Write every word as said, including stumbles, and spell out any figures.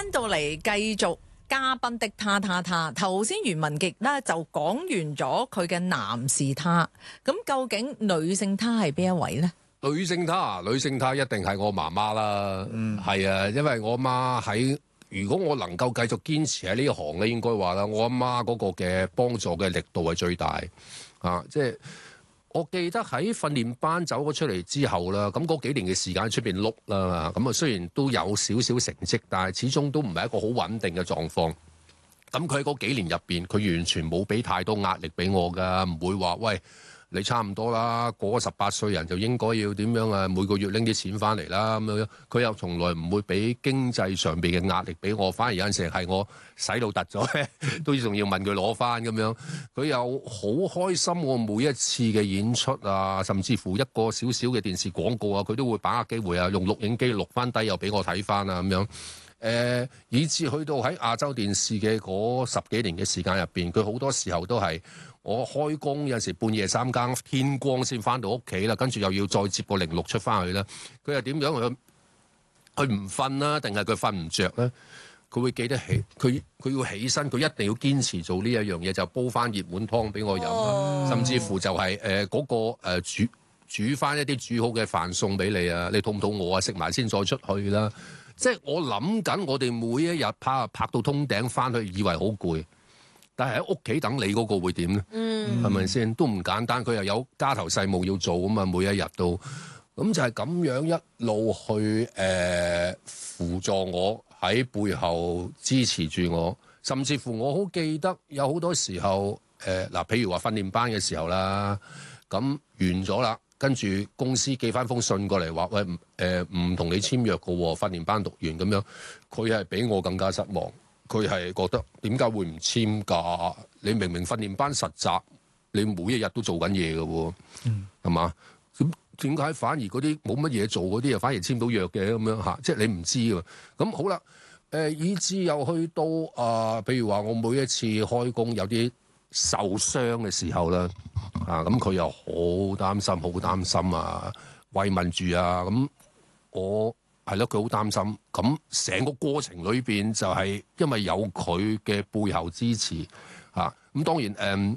到嚟繼續嘉賓的他他他，頭先袁文傑咧就講完咗佢嘅男士他，咁究竟女性他係邊一位呢？ 女性他啊，女性他一定係我媽媽啦，嗯，係啊，因為我阿媽喺，如果我能夠繼續堅持喺呢一行咧，應該話啦，我阿媽嗰個嘅幫助嘅力度係最大啊，即係。我記得喺訓練班走咗出嚟之後啦，咁嗰幾年嘅時間出邊碌啦，咁啊雖然都有少少成績，但係始終都唔係一個好穩定嘅狀況。咁佢喺嗰幾年入邊，佢完全冇俾太多壓力俾我㗎，唔會話喂，你差唔多啦，過咗十八歲人就應該要點樣啊？每個月拎啲錢翻嚟啦咁樣。佢又從來唔會俾經濟上邊嘅壓力俾我，反而有陣時係我使到突咗咧，都仲要問佢攞翻咁樣。佢又好開心我每一次嘅演出啊，甚至乎一個少少嘅電視廣告啊，佢都會把握機會啊，用錄影機錄翻低又俾我睇翻啊咁樣。誒、呃，以至去到喺亞洲電視嘅嗰十幾年嘅時間入邊，佢好多時候都係我開工有陣時半夜三更天光先翻到屋企啦，跟住又要再接個零六出翻去啦。佢又點樣？佢佢唔瞓啦，定係佢瞓唔着咧？佢會記得起，佢佢要起身，佢一定要堅持做呢一樣嘢，就煲翻熱碗湯俾我飲，哦、甚至乎就係誒嗰個誒、呃、煮煮翻一啲煮好嘅飯餸俾你啊！你肚唔肚餓啊？食埋先再出去啦。即係我諗緊，我哋每一日拍拍到通頂翻去，以為好攰，但係喺屋企等你嗰個會點咧？嗯，係咪先？都唔簡單。佢又有家頭細務要做啊嘛，每一日都咁就係咁樣一路去誒、呃、輔助我喺背後支持住我，甚至乎我好記得有好多時候誒嗱、呃，譬如話訓練班嘅時候啦，咁完咗啦。跟住公司寄翻封信過嚟話，喂，誒唔同你簽約嘅喎，訓練班讀完咁樣，佢係比我更加失望。佢係覺得點解會唔簽㗎？你明明訓練班實習，你每一日都做緊嘢嘅喎，係嘛、嗯？咁點解反而嗰啲冇乜嘢做嗰啲又反而簽到約嘅咁樣嚇？即係你唔知喎。咁好啦，誒、呃、以至又去到啊、呃，譬如話我每一次開工有啲受傷嘅時候啦，啊咁佢又好擔心，好擔心啊，慰問住啊，咁我係咯，佢好擔心。咁成個過程裏邊就係因為有佢嘅背後支持，啊咁當然誒、嗯，